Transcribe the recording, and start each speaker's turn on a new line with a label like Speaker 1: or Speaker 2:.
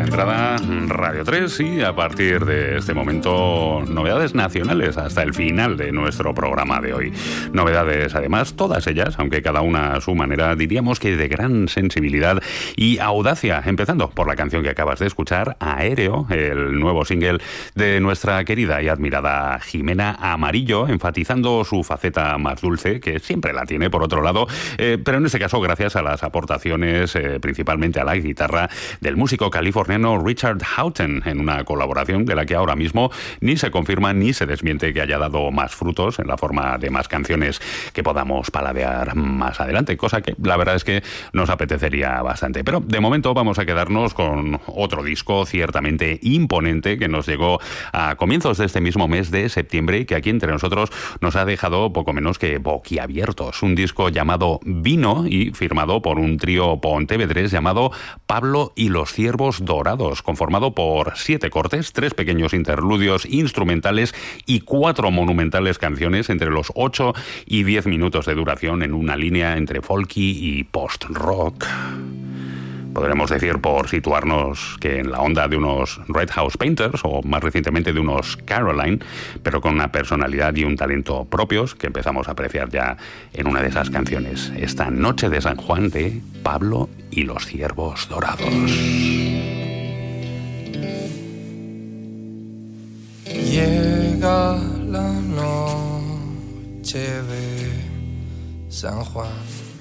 Speaker 1: entrada Radio 3 y a partir de este momento novedades nacionales hasta el final de nuestro programa de hoy. Novedades además, todas ellas, aunque cada una a su manera, diríamos que de gran sensibilidad y audacia, empezando por la canción que acabas de escuchar, Aéreo, el nuevo single de nuestra querida y admirada Jimena Amarillo, enfatizando su faceta más dulce, que siempre la tiene por otro lado, pero en este caso gracias a las aportaciones, principalmente a la guitarra, del músico californiano Richard Houghton, en una colaboración de la que ahora mismo ni se confirma ni se desmiente que haya dado más frutos en la forma de más canciones que podamos paladear más adelante, cosa que la verdad es que nos apetecería bastante. Pero de momento vamos a quedarnos con otro disco ciertamente imponente que nos llegó a comienzos de este mismo mes de septiembre y que aquí entre nosotros nos ha dejado poco menos que boquiabiertos. Un disco llamado Vino y firmado por un trío pontevedrés llamado Pablo y los Ciervos Dorados, conformado por 7 cortes, 3 pequeños interludios instrumentales y 4 monumentales canciones entre los 8 y 10 minutos de duración en una línea entre folky y post-rock. Podremos decir, por situarnos, que en la onda de unos Red House Painters o más recientemente de unos Caroline, pero con una personalidad y un talento propios que empezamos a apreciar ya en una de esas canciones. Esta Noche de San Juan de Pablo y los Ciervos Dorados.
Speaker 2: Llega la noche de San Juan.